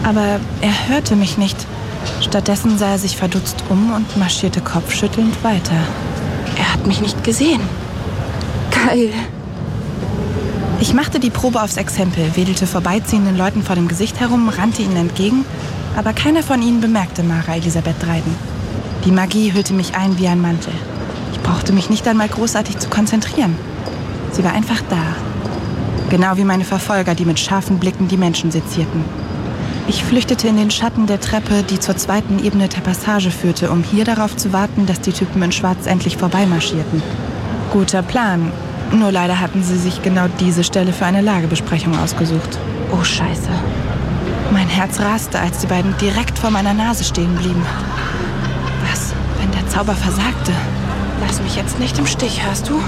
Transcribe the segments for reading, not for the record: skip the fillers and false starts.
Aber er hörte mich nicht. Stattdessen sah er sich verdutzt um und marschierte kopfschüttelnd weiter. Er hat mich nicht gesehen. Geil. Ich machte die Probe aufs Exempel, wedelte vorbeiziehenden Leuten vor dem Gesicht herum, rannte ihnen entgegen, aber keiner von ihnen bemerkte Mara Elisabeth Dryden. Die Magie hüllte mich ein wie ein Mantel. Ich brauchte mich nicht einmal großartig zu konzentrieren. Sie war einfach da. Genau wie meine Verfolger, die mit scharfen Blicken die Menschen sezierten. Ich flüchtete in den Schatten der Treppe, die zur zweiten Ebene der Passage führte, um hier darauf zu warten, dass die Typen in Schwarz endlich vorbeimarschierten. Guter Plan. Nur leider hatten sie sich genau diese Stelle für eine Lagebesprechung ausgesucht. Oh, Scheiße. Mein Herz raste, als die beiden direkt vor meiner Nase stehen blieben. Was, wenn der Zauber versagte? Lass mich jetzt nicht im Stich, hörst du?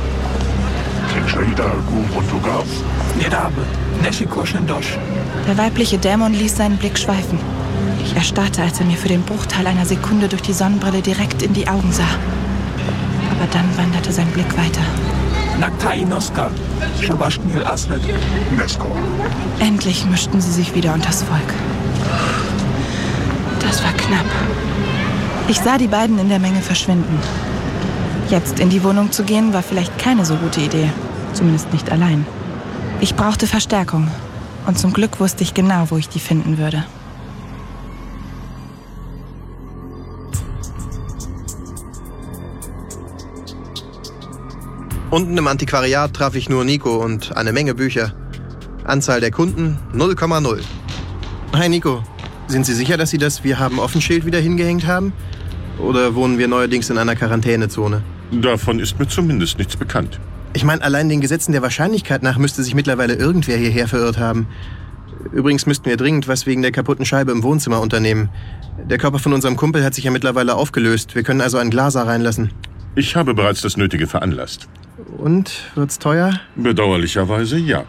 Der weibliche Dämon ließ seinen Blick schweifen. Ich erstarrte, als er mir für den Bruchteil einer Sekunde durch die Sonnenbrille direkt in die Augen sah. Aber dann wanderte sein Blick weiter. Endlich mischten sie sich wieder unters Volk. Das war knapp. Ich sah die beiden in der Menge verschwinden. Jetzt in die Wohnung zu gehen, war vielleicht keine so gute Idee. Zumindest nicht allein. Ich brauchte Verstärkung. Und zum Glück wusste ich genau, wo ich die finden würde. Unten im Antiquariat traf ich nur Nico und eine Menge Bücher. Anzahl der Kunden 0,0. Hi Nico, sind Sie sicher, dass Sie das Wir-haben-offen-Schild wieder hingehängt haben? Oder wohnen wir neuerdings in einer Quarantänezone? Davon ist mir zumindest nichts bekannt. Ich meine, allein den Gesetzen der Wahrscheinlichkeit nach müsste sich mittlerweile irgendwer hierher verirrt haben. Übrigens müssten wir dringend was wegen der kaputten Scheibe im Wohnzimmer unternehmen. Der Körper von unserem Kumpel hat sich ja mittlerweile aufgelöst. Wir können also ein Glaser reinlassen. Ich habe bereits das Nötige veranlasst. Und? Wird's teuer? Bedauerlicherweise ja.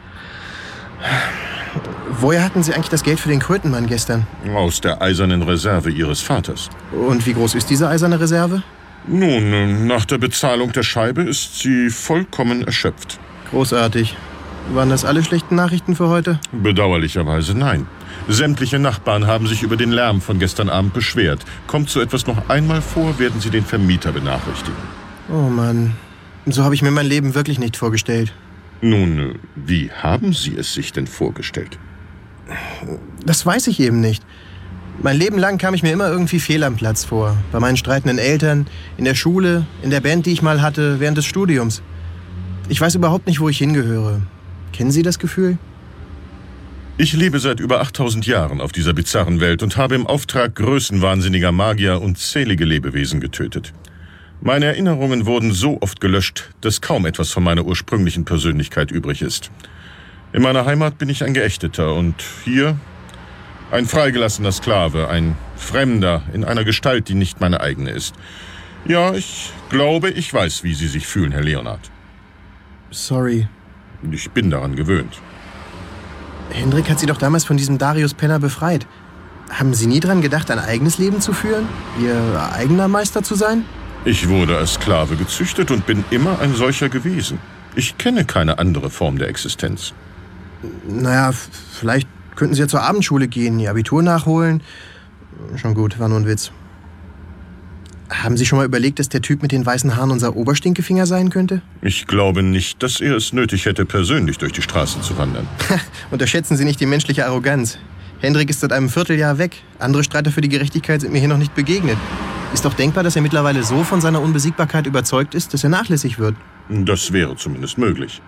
Woher hatten Sie eigentlich das Geld für den Krötenmann gestern? Aus der eisernen Reserve Ihres Vaters. Und wie groß ist diese eiserne Reserve? Nun, nach der Bezahlung der Scheibe ist sie vollkommen erschöpft. Großartig. Waren das alle schlechten Nachrichten für heute? Bedauerlicherweise nein. Sämtliche Nachbarn haben sich über den Lärm von gestern Abend beschwert. Kommt so etwas noch einmal vor, werden sie den Vermieter benachrichtigen. Oh Mann, so habe ich mir mein Leben wirklich nicht vorgestellt. Nun, wie haben Sie es sich denn vorgestellt? Das weiß ich eben nicht. Mein Leben lang kam ich mir immer irgendwie fehl am Platz vor. Bei meinen streitenden Eltern, in der Schule, in der Band, die ich mal hatte, während des Studiums. Ich weiß überhaupt nicht, wo ich hingehöre. Kennen Sie das Gefühl? Ich lebe seit über 8000 Jahren auf dieser bizarren Welt und habe im Auftrag größenwahnsinniger Magier unzählige Lebewesen getötet. Meine Erinnerungen wurden so oft gelöscht, dass kaum etwas von meiner ursprünglichen Persönlichkeit übrig ist. In meiner Heimat bin ich ein Geächteter und hier ein freigelassener Sklave, ein Fremder in einer Gestalt, die nicht meine eigene ist. Ja, ich glaube, ich weiß, wie Sie sich fühlen, Herr Leonard. Sorry. Ich bin daran gewöhnt. Hendrik hat Sie doch damals von diesem Darius Penner befreit. Haben Sie nie dran gedacht, ein eigenes Leben zu führen? Ihr eigener Meister zu sein? Ich wurde als Sklave gezüchtet und bin immer ein solcher gewesen. Ich kenne keine andere Form der Existenz. Naja, vielleicht könnten Sie ja zur Abendschule gehen, Ihr Abitur nachholen. Schon gut, war nur ein Witz. Haben Sie schon mal überlegt, dass der Typ mit den weißen Haaren unser Oberstinkefinger sein könnte? Ich glaube nicht, dass er es nötig hätte, persönlich durch die Straßen zu wandern. Unterschätzen Sie nicht die menschliche Arroganz. Hendrik ist seit einem Vierteljahr weg. Andere Streiter für die Gerechtigkeit sind mir hier noch nicht begegnet. Ist doch denkbar, dass er mittlerweile so von seiner Unbesiegbarkeit überzeugt ist, dass er nachlässig wird. Das wäre zumindest möglich.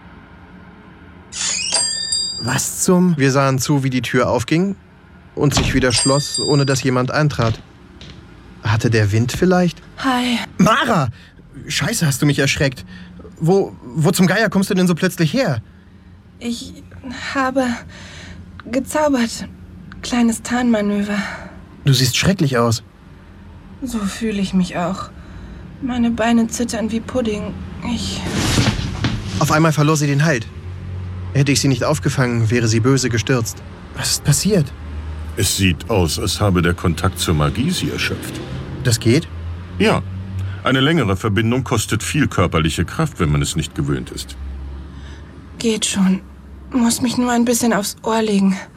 Was zum? Wir sahen zu, wie die Tür aufging und sich wieder schloss, ohne dass jemand eintrat. Hatte der Wind vielleicht? Hi. Mara! Scheiße, hast du mich erschreckt. Wo zum Geier kommst du denn so plötzlich her? Ich habe gezaubert. Kleines Tarnmanöver. Du siehst schrecklich aus. So fühle ich mich auch. Meine Beine zittern wie Pudding. Auf einmal verlor sie den Halt. Hätte ich sie nicht aufgefangen, wäre sie böse gestürzt. Was ist passiert? Es sieht aus, als habe der Kontakt zur Magie sie erschöpft. Das geht? Ja. Eine längere Verbindung kostet viel körperliche Kraft, wenn man es nicht gewöhnt ist. Geht schon. Muss mich nur ein bisschen aufs Ohr legen.